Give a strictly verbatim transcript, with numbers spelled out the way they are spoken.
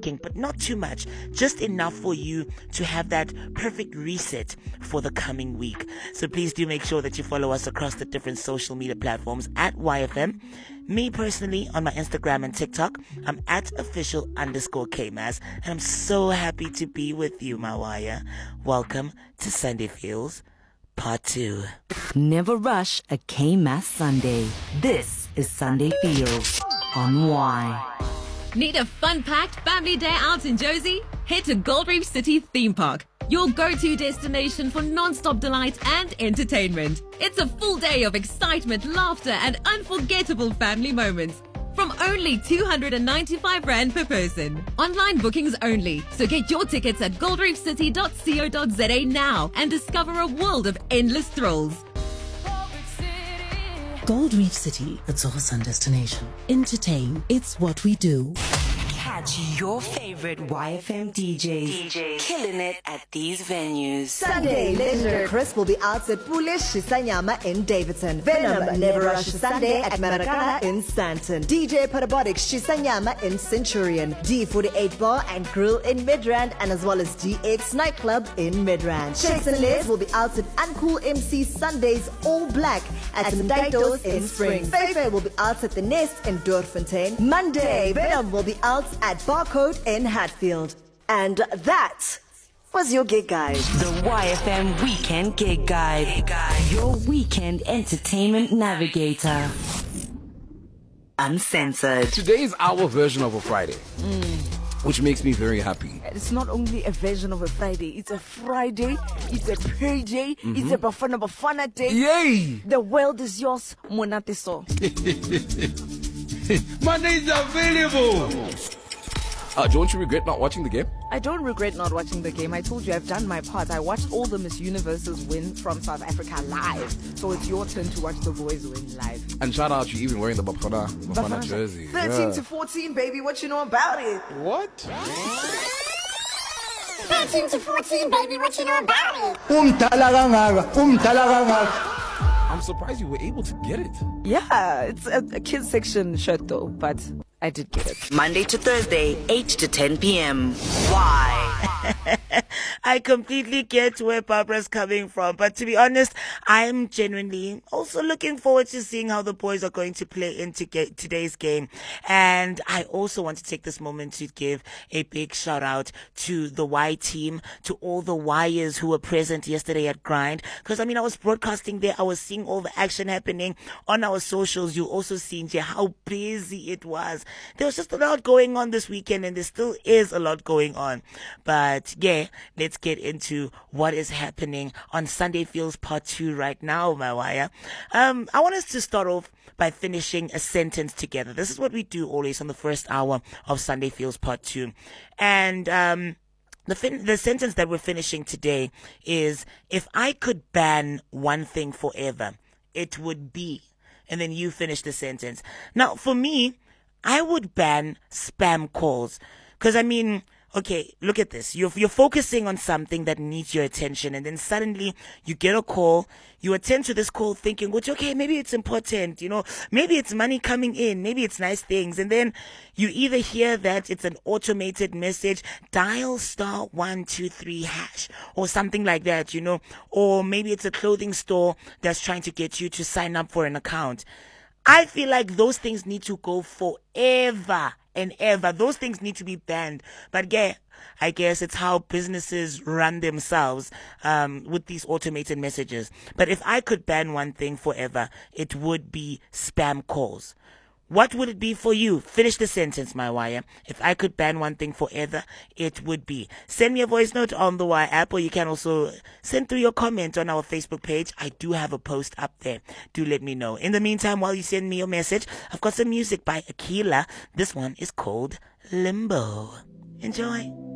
working, but not too much. Just enough for you to have that perfect reset for the coming week. So please do make sure that you follow us across the different social media platforms at Y F M. Me personally, on my Instagram and TikTok, I'm at official underscore K-Mass, and I'm so happy to be with you, Mawaya. Welcome to Sunday Feels Part two. Never rush a K-Mass Sunday. This is Sunday Feels on Y. Need a fun-packed family day out in Josie? Head to Gold Reef City Theme Park, your go-to destination for non-stop delight and entertainment. It's a full day of excitement, laughter, and unforgettable family moments. From only two hundred ninety-five rand per person. Online bookings only. So get your tickets at gold reef city dot co dot za now and discover a world of endless thrills. Gold Reef City, it's our sun destination. Entertain, it's what we do. Catch your favorite Y F M D Js, D Js killing it at these venues. Sunday, legendary Chris will be out at Pulish Shisanyama in Davidson. Venom, Never Rush Sunday at Maracana in Stanton. D J Parabolic Shisanyama in Centurion. D forty-eight Bar and Grill in Midrand, and as well as D X Nightclub in Midrand. Shakes and Les will be out at Uncool M C Sundays All Black at Mdaitos in Spring. Fefe will be out at The Nest in Doorfontein. Monday, Venom will be out at Barcode in Hatfield. And that was your gig guide. The Y F M Weekend Gig Guide. Your weekend entertainment navigator. Uncensored. Today is our version of a Friday. Mm. Which makes me very happy. It's not only a version of a Friday, it's a Friday, it's a payday, mm-hmm. it's a Bafana Bafana day. Yay! The world is yours, Monate so. Monday is available! Uh, don't you regret not watching the game? I don't regret not watching the game. I told you I've done my part. I watched all the Miss Universes win from South Africa live. So it's your turn to watch the boys win live. And shout out you even wearing the Bafana, Bafana, Bafana jersey. thirteen yeah. to fourteen, baby. What you know about it? What? thirteen to fourteen, baby. What you know about it? I'm surprised you were able to get it. Yeah, it's a, a kids section shirt though, but I did get it. Monday to Thursday, eight to ten p.m. Why? I completely get where Barbara's coming from, but to be honest, I'm genuinely also looking forward to seeing how the boys are going to play into get today's game. And I also want to take this moment to give a big shout out to the Y team, to all the Yers who were present yesterday at Grind. Because I mean, I was broadcasting there, I was seeing all the action happening on our socials. You also seen how busy it was. There was just a lot going on this weekend, and there still is a lot going on. But yeah, let's get into what is happening on Sunday Feels Part two right now, Mawaya. Um, I want us to start off by finishing a sentence together. This is what we do always on the first hour of Sunday Feels Part two. And um, the fin- the sentence that we're finishing today is, if I could ban one thing forever, it would be... And then you finish the sentence. Now, for me, I would ban spam calls. Because, I mean... Okay, look at this. You're, you're focusing on something that needs your attention, and then suddenly you get a call. You attend to this call thinking, which, okay, maybe it's important, you know, maybe it's money coming in, maybe it's nice things. And then you either hear that it's an automated message, dial star one two three hash, or something like that, you know, or maybe it's a clothing store that's trying to get you to sign up for an account. I feel like those things need to go forever and ever. Those things need to be banned. But yeah, I guess it's how businesses run themselves um, with these automated messages. But if I could ban one thing forever, it would be spam calls. What would it be for you? Finish the sentence, my wire. If I could ban one thing forever, it would be. Send me a voice note on the Wire app, or you can also send through your comment on our Facebook page. I do have a post up there. Do let me know. In the meantime, while you send me your message, I've got some music by Akila. This one is called Limbo. Enjoy.